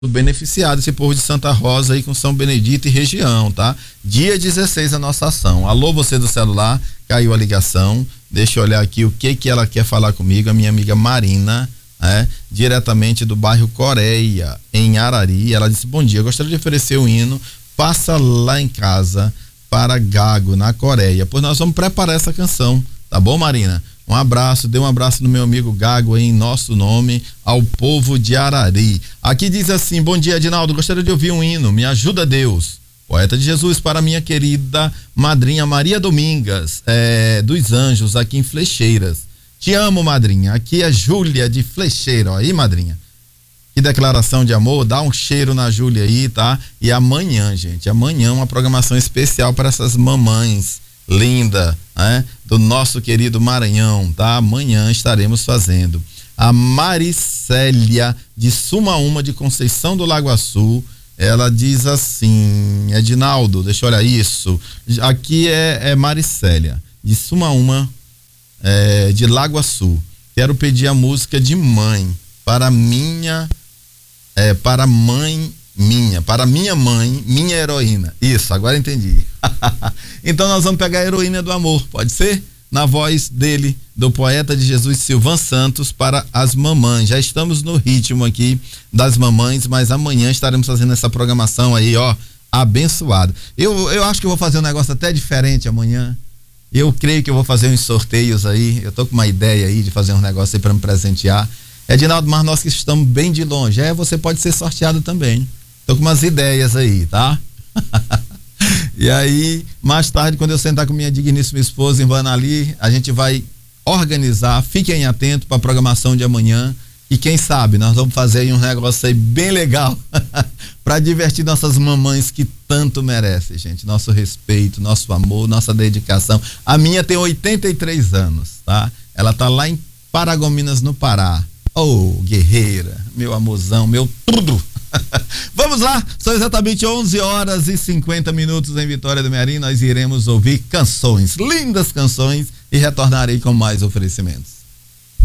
beneficiado esse povo de Santa Rosa aí com São Benedito e região, tá? Dia 16 a nossa ação. Alô, você do celular, caiu a ligação. Deixa eu olhar aqui o que ela quer falar comigo, a minha amiga Marina, diretamente do bairro Coreia, em Arari. Ela disse: bom dia, gostaria de oferecer o hino Passa Lá em Casa para Gago, na Coreia. Pois nós vamos preparar essa canção, tá bom, Marina? Um abraço, dê um abraço no meu amigo Gago aí, em nosso nome, ao povo de Arari. Aqui diz assim: bom dia, Edinaldo, gostaria de ouvir um hino, Me Ajuda Deus, Poeta de Jesus, para minha querida madrinha Maria Domingas, dos Anjos, aqui em Flecheiras. Te amo, madrinha. Aqui é Júlia de Flecheira, ó, aí, madrinha. Que declaração de amor, dá um cheiro na Júlia aí, tá? E amanhã, gente, amanhã uma programação especial para essas mamães linda, do nosso querido Maranhão, tá? Amanhã estaremos fazendo. A Maricélia de Sumaúma de Conceição do Lagoaçu, ela diz assim: Edinaldo, deixa eu olhar isso, aqui é Maricélia de Sumaúma, de Lagoaçu. Quero pedir a música de mãe para minha mãe, minha heroína. Isso, agora entendi. Então nós vamos pegar a Heroína do Amor, pode ser? Na voz dele, do Poeta de Jesus Silvan Santos, para as mamães. Já estamos no ritmo aqui das mamães, mas amanhã estaremos fazendo essa programação aí, ó, abençoado. Eu acho que eu vou fazer um negócio até diferente amanhã. Eu creio que eu vou fazer uns sorteios aí. Eu tô com uma ideia aí de fazer um negócio aí para me presentear. Edinaldo, mas nós que estamos bem de longe, você pode ser sorteado também. Tô com umas ideias aí, tá? E aí, mais tarde, quando eu sentar com minha digníssima esposa em Vanali, a gente vai organizar. Fiquem atentos para a programação de amanhã. E quem sabe nós vamos fazer aí um negócio aí bem legal para divertir nossas mamães que tanto merecem, gente. Nosso respeito, nosso amor, nossa dedicação. A minha tem 83 anos, tá? Ela tá lá em Paragominas, no Pará. Guerreira, meu amorzão, meu tudo. Vamos lá, são exatamente 11h50 em Vitória do Mearim. Nós iremos ouvir canções, lindas canções, e retornarei com mais oferecimentos.